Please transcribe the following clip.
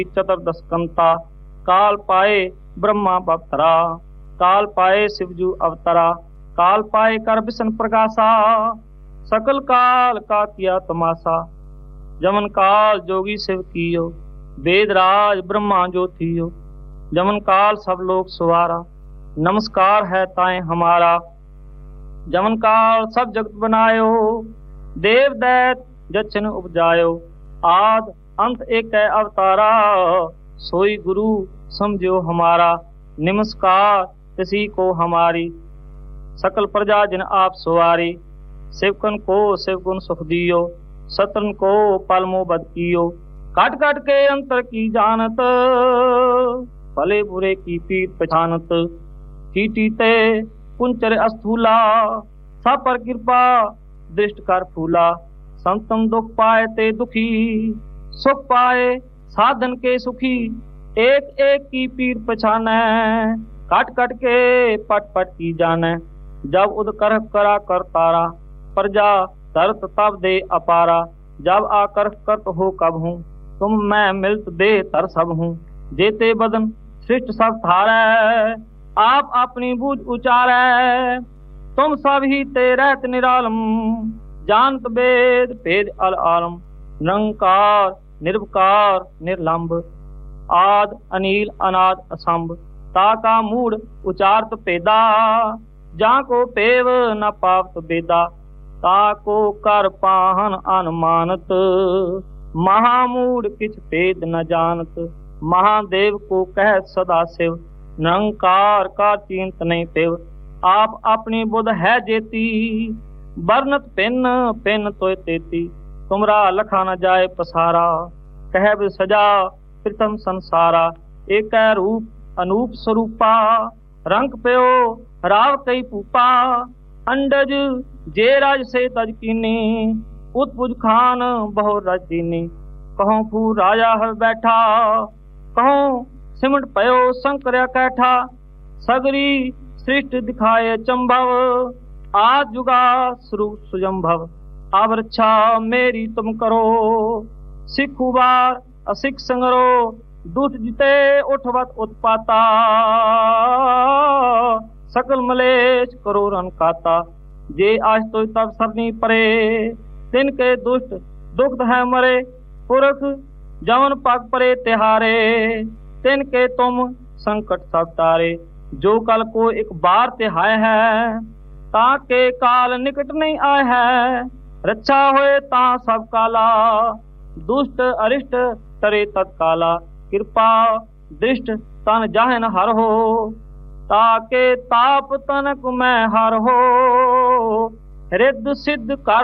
चतुर्दशकंता काल पाए ब्रह्मा बवतरा, काल पाए शिवजू अवतरा, काल पाए कर विष्णु प्रकाशा, सकल काल का किया तमाशा। जमन काल जोगी शिव कियो, वेद राज ब्रह्मा जो थियो, जमन काल सब लोग सवारा, नमस्कार है ताए हमारा। जमन काल सब जगत बनायो, देव दैत जचन उपजायो, आद अंत एक है अवतारा, सोई गुरु समझो हमारा। नमस्कार किसी को हमारी, सकल प्रजा जिन आप सवारी, शिवकन को शिव गुण सुख दियो, सतन को पलमो बद कियो, काट काट के अंतर की जानत, भले बुरे की पीर पहचानत, टीते कुंचर अस्थूला, सब पर कृपा दृष्ट कर फूला, संतम दुख पाए ते दुखी, सुख पाए साधन के सुखी, एक एक की पीर पहचाने, काट काट के पट पट की जाने। जब उद कर करा कर तारा, प्रजा तरत तब दे अपारा, जब आकर करत हो कब हूँ, तुम मैं मिलत दे तर सब हूँ। जेते बदन सृष्ट सब थारे, आप अपनी बूझ उचारे, तुम सब ही ते रहत निरालम, जानत वेद भेद अल आलम। निरंकार निर्विकार निर्लंब, आद अनिल अनाद असंभ, ताका मूड उचारत पेदा, जाको पेव न पावत बेदा, ताको कर पाहन अनुमानत, महामूड किछ भेद न जानत। महादेव को कह सदा शिव, निरंकार का चिंत नहीं पेव, आप अपनी बुध है जेती, बरनत पिन पिन तोय तेती, तुमरा लखा न जाए पसारा, कहब सजा प्रथम संसारा। एक रूप अनूप स्वरूपा, रंग प्यो राव कई पूपा, अंडज जे राज से तज कीनी, उत्पुज खान बहु रज दीनी। कहूँ फू राजा हर बैठा, कहूँ सिमट पयो शंकर कैठा, सगरी सृष्टि दिखाए चंभव, आज जुगा स्वरूप सुजंभव। अब रक्षा मेरी तुम करो, सिख उबार असिख संगरो, दुष्ट जिते उठवत उत्पाता, सकल मलेश करो रन काता। जे आज तो तब सरनी परे, तिनके दुष्ट दुख है मरे, पुरख जवन पग परे तिहारे, तिनके तुम संकट सब तारे। जो कल को एक बार तिहाय है, ताके काल निकट नहीं आए है, रक्षा होए ता सब काला, दुष्ट अरिष्ट तरे तत्काला। कृपा दृष्ट तन जाहन हर हो, ताके ताप तनक में हर हो, रिद्ध सिद्ध कर